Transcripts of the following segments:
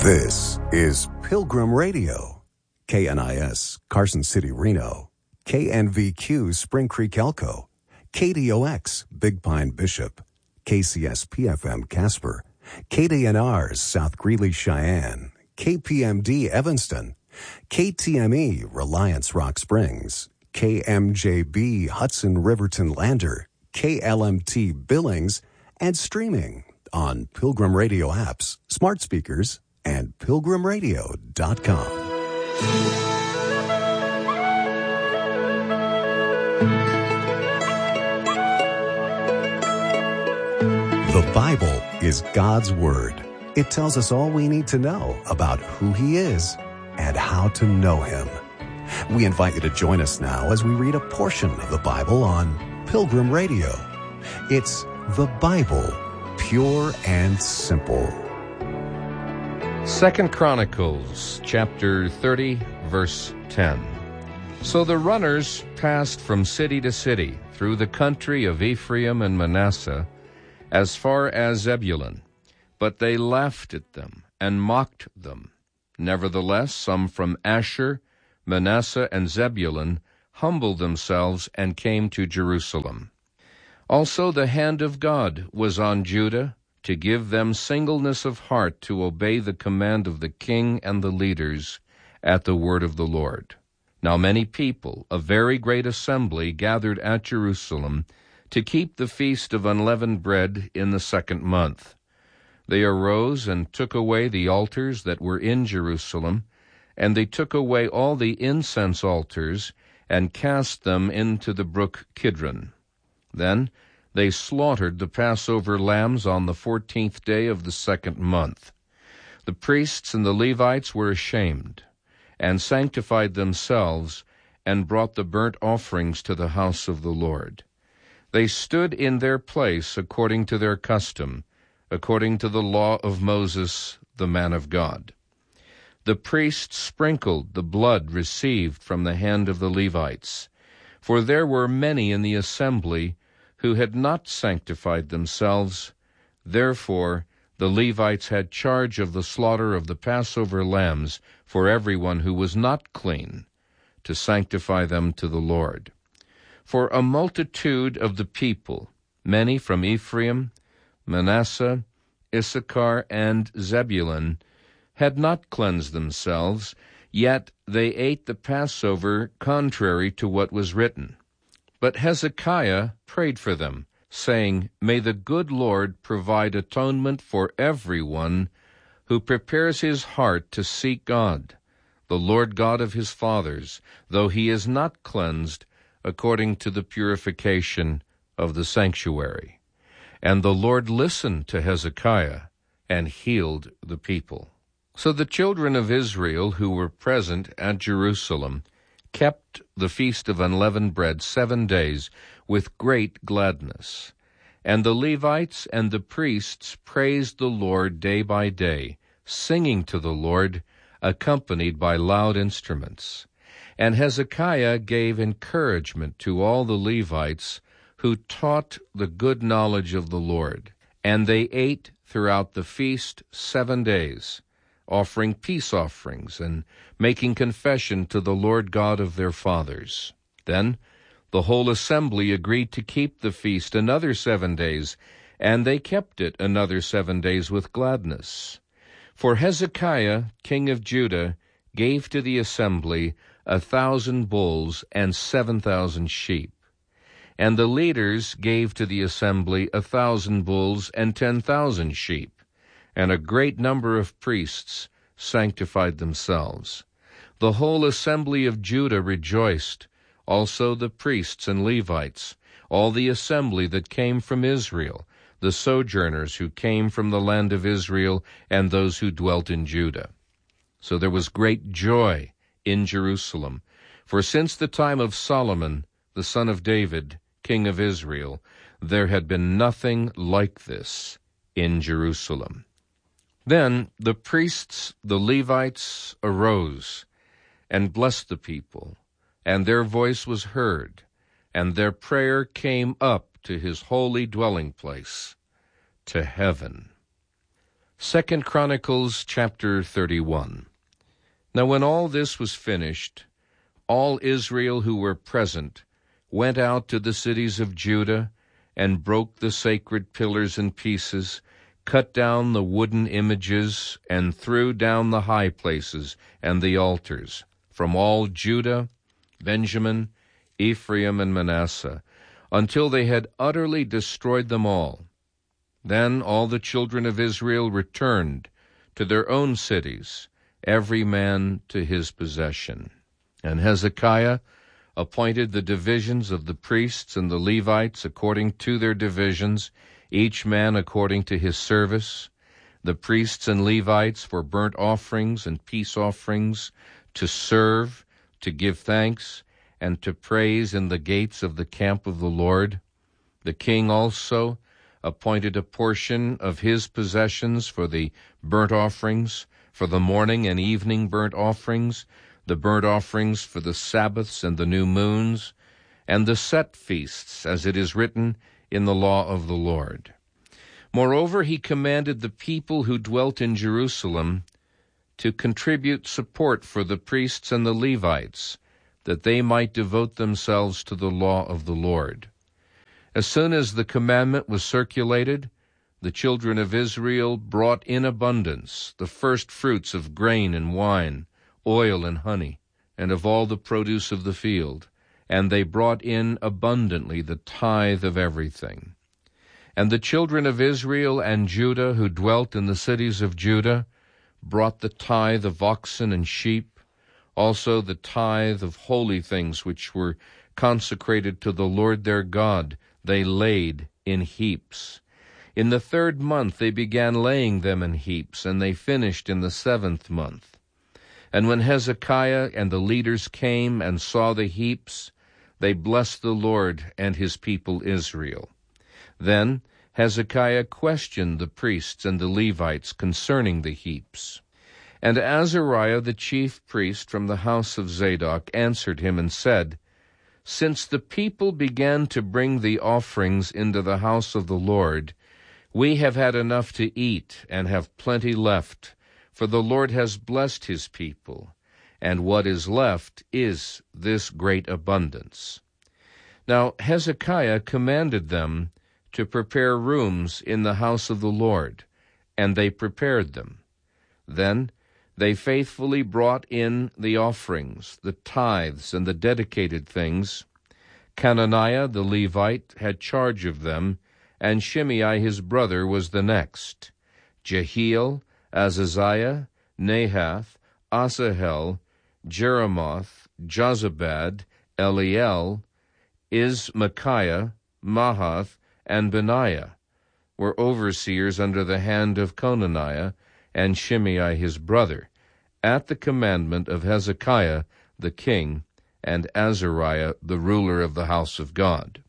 This is Pilgrim Radio, KNIS, Carson City, Reno, KNVQ, Spring Creek, Elko, KDOX, Big Pine, Bishop, KCSP-FM, Casper, KDNR, South Greeley, Cheyenne, KPMD, Evanston, KTME, Reliance, Rock Springs, KMJB, Hudson, Riverton, Lander, KLMT, Billings, and streaming on Pilgrim Radio apps, smart speakers, and pilgrimradio.com. The Bible is God's Word. It tells us all we need to know about who He is and how to know Him. We invite you to join us now as we read a portion of the Bible on Pilgrim Radio. It's the Bible, pure and simple. 2 Chronicles, chapter 30, verse 10. So the runners passed from city to city through the country of Ephraim and Manasseh, as far as Zebulun. But they laughed at them and mocked them. Nevertheless, some from Asher, Manasseh, and Zebulun humbled themselves and came to Jerusalem. Also the hand of God was on Judah, to give them singleness of heart to obey the command of the king and the leaders at the word of the Lord. Now many people, a very great assembly, gathered at Jerusalem to keep the feast of unleavened bread in the 2nd month. They arose and took away the altars that were in Jerusalem, and they took away all the incense altars and cast them into the brook Kidron. Then they slaughtered the Passover lambs on the 14th day of the 2nd month. The priests and the Levites were ashamed, and sanctified themselves, and brought the burnt offerings to the house of the Lord. They stood in their place according to their custom, according to the law of Moses, the man of God. The priests sprinkled the blood received from the hand of the Levites, for there were many in the assembly who had not sanctified themselves. Therefore the Levites had charge of the slaughter of the Passover lambs for everyone who was not clean, to sanctify them to the Lord. For a multitude of the people, many from Ephraim, Manasseh, Issachar, and Zebulun, had not cleansed themselves, yet they ate the Passover contrary to what was written. But Hezekiah prayed for them, saying, May the good Lord provide atonement for everyone who prepares his heart to seek God, the Lord God of his fathers, though he is not cleansed according to the purification of the sanctuary. And the Lord listened to Hezekiah and healed the people. So the children of Israel who were present at Jerusalem kept the feast of unleavened bread 7 days with great gladness. And the Levites and the priests praised the Lord day by day, singing to the Lord, accompanied by loud instruments. And Hezekiah gave encouragement to all the Levites who taught the good knowledge of the Lord. And they ate throughout the feast 7 days, offering peace offerings and making confession to the Lord God of their fathers. Then the whole assembly agreed to keep the feast another 7 days, and they kept it another 7 days with gladness. For Hezekiah, king of Judah, gave to the assembly 1,000 bulls and 7,000 sheep. And the leaders gave to the assembly 1,000 bulls and 10,000 sheep. And a great number of priests sanctified themselves. The whole assembly of Judah rejoiced, also the priests and Levites, all the assembly that came from Israel, the sojourners who came from the land of Israel, and those who dwelt in Judah. So there was great joy in Jerusalem, for since the time of Solomon, the son of David, king of Israel, there had been nothing like this in Jerusalem. Then the priests, the Levites, arose and blessed the people, and their voice was heard, and their prayer came up to his holy dwelling place, to heaven. 2 Chronicles chapter 31. Now when all this was finished, all Israel who were present went out to the cities of Judah and broke the sacred pillars in pieces, cut down the wooden images, and threw down the high places and the altars, from all Judah, Benjamin, Ephraim, and Manasseh, until they had utterly destroyed them all. Then all the children of Israel returned to their own cities, every man to his possession. And Hezekiah appointed the divisions of the priests and the Levites according to their divisions, each man according to his service, the priests and Levites for burnt offerings and peace offerings, to serve, to give thanks, and to praise in the gates of the camp of the Lord. The king also appointed a portion of his possessions for the burnt offerings, for the morning and evening burnt offerings, the burnt offerings for the Sabbaths and the new moons, and the set feasts, as it is written in the law of the Lord. Moreover, he commanded the people who dwelt in Jerusalem to contribute support for the priests and the Levites, that they might devote themselves to the law of the Lord. As soon as the commandment was circulated, the children of Israel brought in abundance the first fruits of grain and wine, oil and honey, and of all the produce of the field, and they brought in abundantly the tithe of everything. And the children of Israel and Judah who dwelt in the cities of Judah brought the tithe of oxen and sheep, also the tithe of holy things which were consecrated to the Lord their God, they laid in heaps. In the 3rd month they began laying them in heaps, and they finished in the 7th month. And when Hezekiah and the leaders came and saw the heaps, they blessed the Lord and his people Israel. Then Hezekiah questioned the priests and the Levites concerning the heaps. And Azariah the chief priest from the house of Zadok answered him and said, Since the people began to bring the offerings into the house of the Lord, we have had enough to eat and have plenty left, for the Lord has blessed his people, and what is left is this great abundance. Now Hezekiah commanded them to prepare rooms in the house of the Lord, and they prepared them. Then they faithfully brought in the offerings, the tithes, and the dedicated things. Cananiah the Levite had charge of them, and Shimei his brother was the next. Jehiel, Azaziah, Nahath, Asahel, Jeremoth, Jozabad, Eliel, Ismachiah, Mahath, and Benaiah were overseers under the hand of Conaniah and Shimei his brother, at the commandment of Hezekiah the king, and Azariah the ruler of the house of God.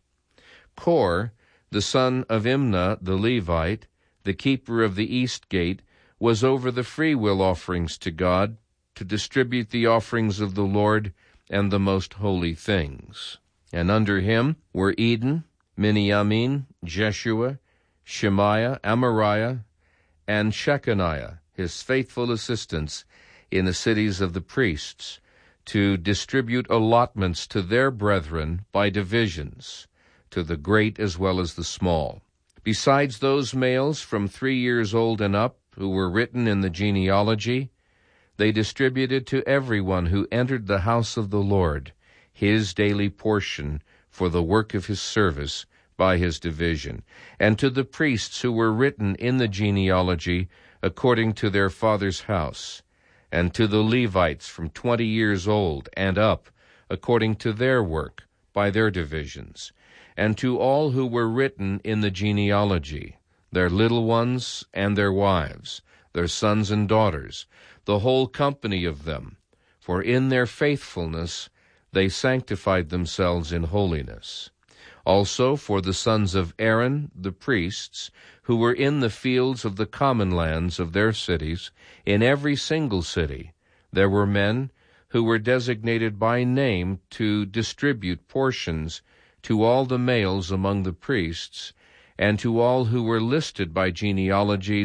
Kor, the son of Imnah the Levite, the keeper of the east gate, was over the freewill offerings to God, to distribute the offerings of the Lord and the most holy things. And under him were Eden, Miniamin, Jeshua, Shemaiah, Amariah, and Shechaniah, his faithful assistants in the cities of the priests, to distribute allotments to their brethren by divisions, to the great as well as the small. Besides those males from 3 years old and up, who were written in the genealogy, they distributed to everyone who entered the house of the Lord his daily portion for the work of his service by his division, and to the priests who were written in the genealogy according to their father's house, and to the Levites from 20 years old and up according to their work by their divisions, and to all who were written in the genealogy, their little ones and their wives, their sons and daughters, the whole company of them, for in their faithfulness they sanctified themselves in holiness. Also for the sons of Aaron, the priests, who were in the fields of the common lands of their cities, in every single city, there were men who were designated by name to distribute portions to all the males among the priests, and to all who were listed by genealogies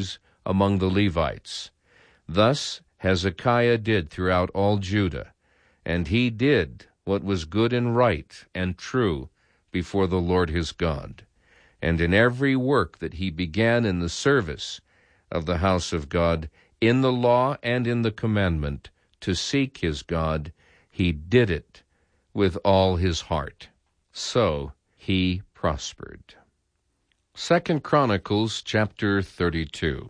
among the Levites. Thus Hezekiah did throughout all Judah, and he did what was good and right and true before the Lord his God. And in every work that he began in the service of the house of God, in the law and in the commandment, to seek his God, he did it with all his heart. So he prospered. 2 Chronicles chapter 32.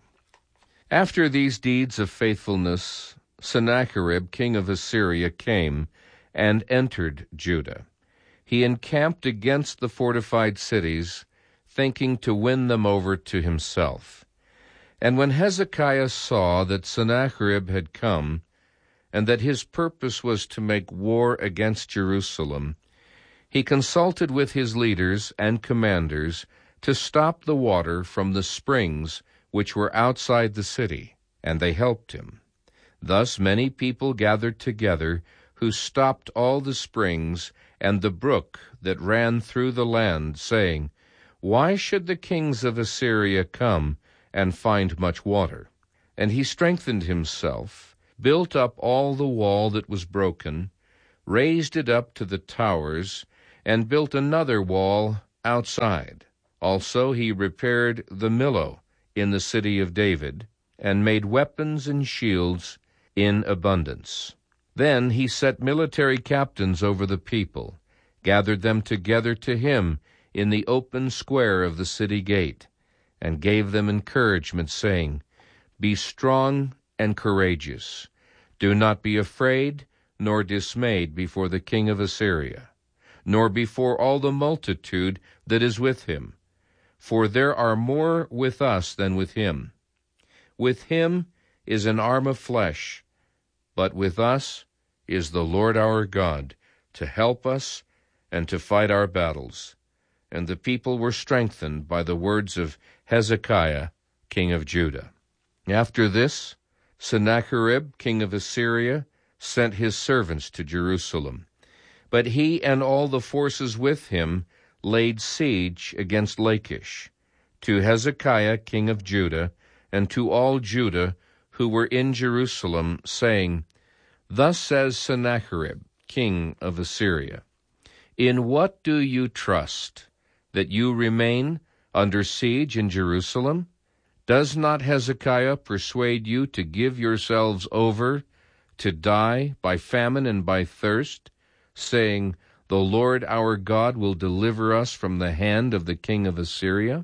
After these deeds of faithfulness, Sennacherib, king of Assyria, came and entered Judah. He encamped against the fortified cities, thinking to win them over to himself. And when Hezekiah saw that Sennacherib had come, and that his purpose was to make war against Jerusalem, he consulted with his leaders and commanders to stop the water from the springs which were outside the city, and they helped him. Thus many people gathered together, who stopped all the springs and the brook that ran through the land, saying, "Why should the kings of Assyria come and find much water?" And he strengthened himself, built up all the wall that was broken, raised it up to the towers, and built another wall outside. Also he repaired the Millo in the city of David, and made weapons and shields in abundance. Then he set military captains over the people, gathered them together to him in the open square of the city gate, and gave them encouragement, saying, "Be strong and courageous. Do not be afraid nor dismayed before the king of Assyria, nor before all the multitude that is with him. For there are more with us than with him. With him is an arm of flesh, but with us is the Lord our God, to help us and to fight our battles." And the people were strengthened by the words of Hezekiah, king of Judah. After this, Sennacherib, king of Assyria, sent his servants to Jerusalem. But he and all the forces with him laid siege against Lachish, to Hezekiah, king of Judah, and to all Judah who were in Jerusalem, saying, "Thus says Sennacherib, king of Assyria, in what do you trust, that you remain under siege in Jerusalem? Does not Hezekiah persuade you to give yourselves over to die by famine and by thirst, saying, 'The Lord our God will deliver us from the hand of the king of Assyria'?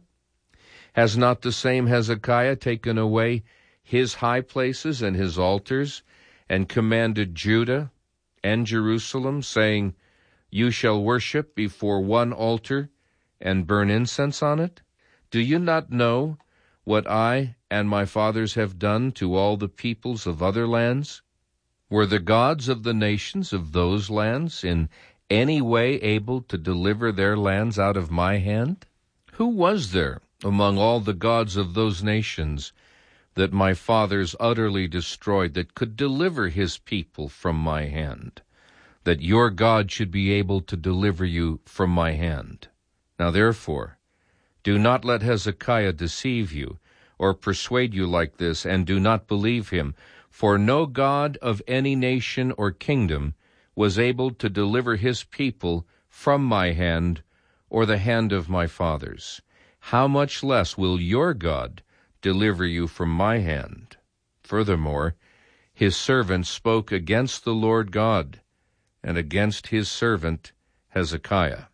Has not the same Hezekiah taken away his high places and his altars, and commanded Judah and Jerusalem, saying, 'You shall worship before one altar and burn incense on it'? Do you not know what I and my fathers have done to all the peoples of other lands? Were the gods of the nations of those lands in any way able to deliver their lands out of my hand? Who was there among all the gods of those nations that my fathers utterly destroyed that could deliver his people from my hand, that your God should be able to deliver you from my hand? Now therefore, do not let Hezekiah deceive you, or persuade you like this, and do not believe him. For no God of any nation or kingdom was able to deliver his people from my hand, or the hand of my fathers. How much less will your God deliver you from my hand? Furthermore, his servant spoke against the Lord God, and against his servant Hezekiah.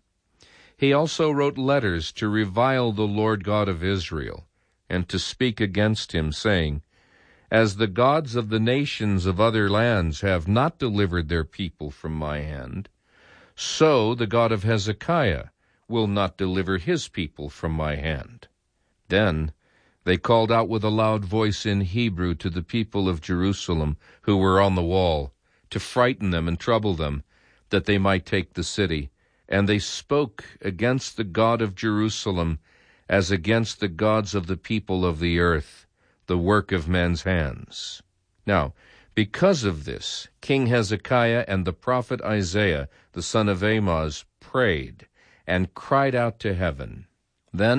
He also wrote letters to revile the Lord God of Israel, and to speak against him, saying, "As the gods of the nations of other lands have not delivered their people from my hand, so the God of Hezekiah will not deliver his people from my hand." Then they called out with a loud voice in Hebrew to the people of Jerusalem who were on the wall, to frighten them and trouble them, that they might take the city. And they spoke against the God of Jerusalem as against the gods of the people of the earth, the work of men's hands. Now, because of this, King Hezekiah and the prophet Isaiah, the son of Amoz, prayed and cried out to heaven. Then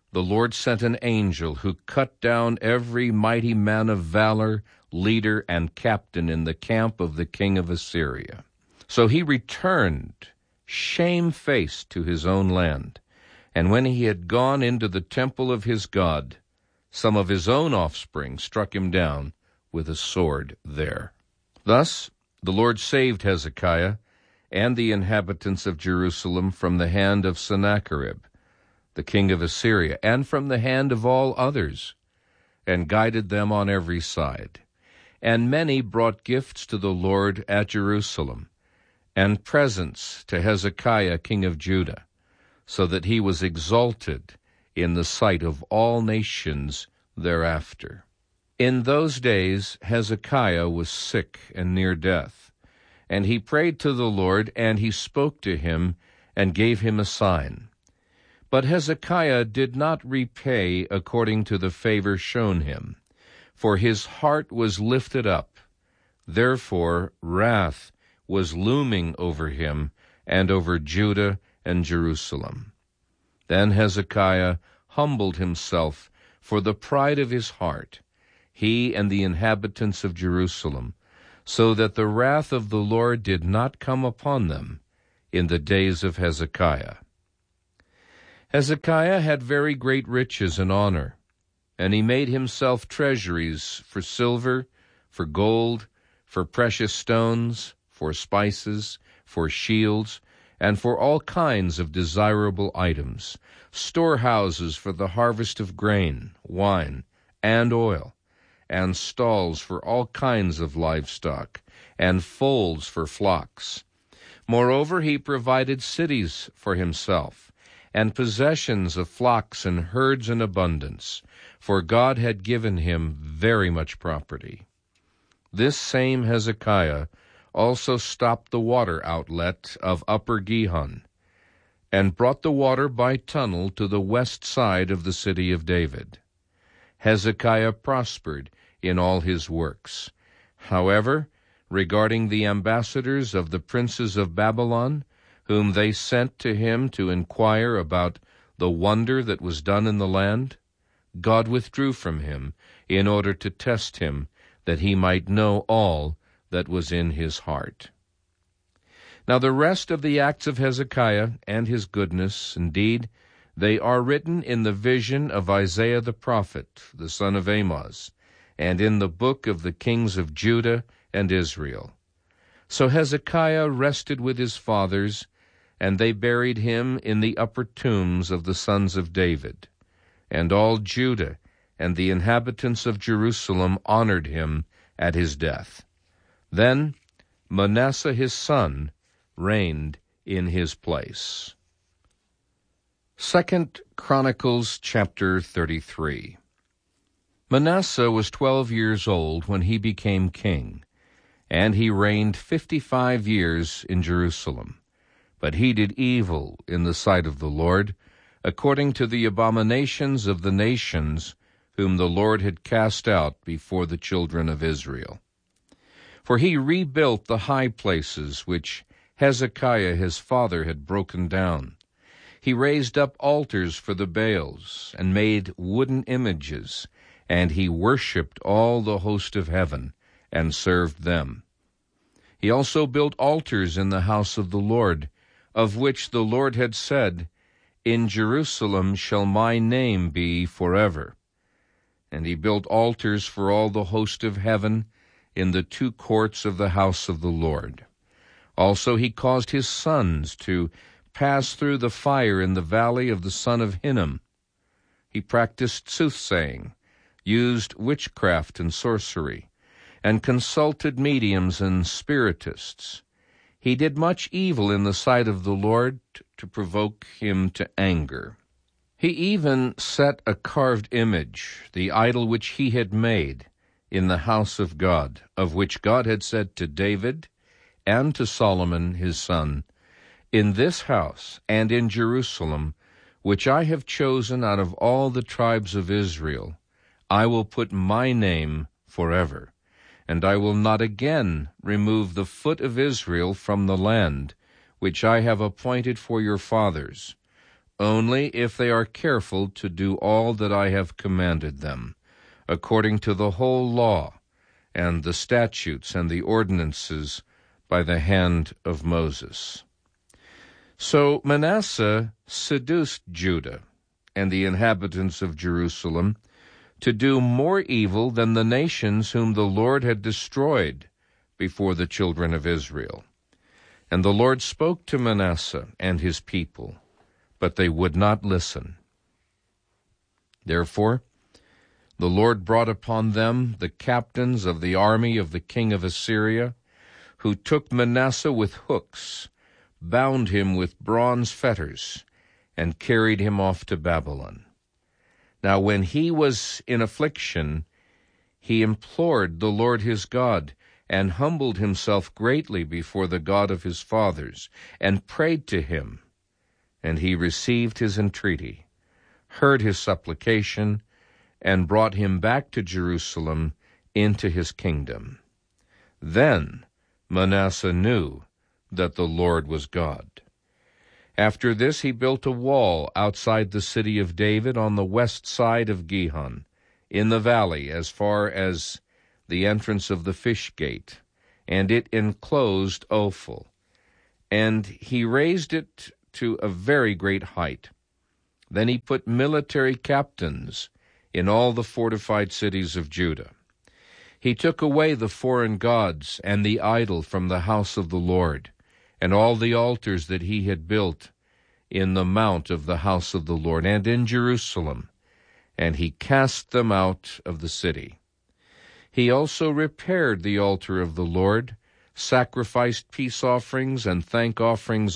the Lord sent an angel who cut down every mighty man of valor, leader, and captain in the camp of the king of Assyria. So he returned shamefaced to his own land. And when he had gone into the temple of his God, some of his own offspring struck him down with a sword there. Thus the Lord saved Hezekiah and the inhabitants of Jerusalem from the hand of Sennacherib, the king of Assyria, and from the hand of all others, and guided them on every side. And many brought gifts to the Lord at Jerusalem, and presents to Hezekiah king of Judah, so that he was exalted in the sight of all nations thereafter. In those days Hezekiah was sick and near death, and he prayed to the Lord, and he spoke to him, and gave him a sign. But Hezekiah did not repay according to the favor shown him, for his heart was lifted up. Therefore wrath was looming over him and over Judah and Jerusalem. Then Hezekiah humbled himself for the pride of his heart, he and the inhabitants of Jerusalem, so that the wrath of the Lord did not come upon them in the days of Hezekiah. Hezekiah had very great riches and honor, and he made himself treasuries for silver, for gold, for precious stones, for spices, for shields, and for all kinds of desirable items, storehouses for the harvest of grain, wine, and oil, and stalls for all kinds of livestock, and folds for flocks. Moreover, he provided cities for himself, and possessions of flocks and herds in abundance, for God had given him very much property. This same Hezekiah also stopped the water outlet of Upper Gihon, and brought the water by tunnel to the west side of the city of David. Hezekiah prospered in all his works. However, regarding the ambassadors of the princes of Babylon, whom they sent to him to inquire about the wonder that was done in the land, God withdrew from him in order to test him, that he might know all that was in his heart. Now the rest of the acts of Hezekiah and his goodness, indeed, they are written in the vision of Isaiah the prophet, the son of Amoz, and in the book of the kings of Judah and Israel. So Hezekiah rested with his fathers, and they buried him in the upper tombs of the sons of David. And all Judah and the inhabitants of Jerusalem honored him at his death. Then Manasseh his son reigned in his place. 2 Chronicles chapter 33. Manasseh was 12 years old when he became king, and he reigned 55 years in Jerusalem. But he did evil in the sight of the Lord, according to the abominations of the nations whom the Lord had cast out before the children of Israel. For he rebuilt the high places which Hezekiah his father had broken down. He raised up altars for the Baals, and made wooden images, and he worshipped all the host of heaven, and served them. He also built altars in the house of the Lord, of which the Lord had said, In Jerusalem shall my name be forever. And he built altars for all the host of heaven in the 2 courts of the house of the Lord. Also he caused his sons to pass through the fire in the valley of the son of Hinnom. He practiced soothsaying, used witchcraft and sorcery, and consulted mediums and spiritists. He did much evil in the sight of the Lord to provoke him to anger. He even set a carved image, the idol which he had made, in the house of God, of which God had said to David and to Solomon his son, In this house and in Jerusalem, which I have chosen out of all the tribes of Israel, I will put my name forever, and I will not again remove the foot of Israel from the land, which I have appointed for your fathers, only if they are careful to do all that I have commanded them, according to the whole law, and the statutes and the ordinances by the hand of Moses. So Manasseh seduced Judah and the inhabitants of Jerusalem to do more evil than the nations whom the Lord had destroyed before the children of Israel. And the Lord spoke to Manasseh and his people, but they would not listen. Therefore, the Lord brought upon them the captains of the army of the king of Assyria, who took Manasseh with hooks, bound him with bronze fetters, and carried him off to Babylon. Now when he was in affliction, he implored the Lord his God, and humbled himself greatly before the God of his fathers, and prayed to him. And he received his entreaty, heard his supplication, and brought him back to Jerusalem into his kingdom. Then Manasseh knew that the Lord was God. After this he built a wall outside the city of David on the west side of Gihon, in the valley as far as the entrance of the fish gate, and it enclosed Ophel. And he raised it to a very great height. Then he put military captains in all the fortified cities of Judah. He took away the foreign gods and the idol from the house of the Lord, and all the altars that he had built in the mount of the house of the Lord and in Jerusalem, and he cast them out of the city. He also repaired the altar of the Lord, sacrificed peace offerings and thank offerings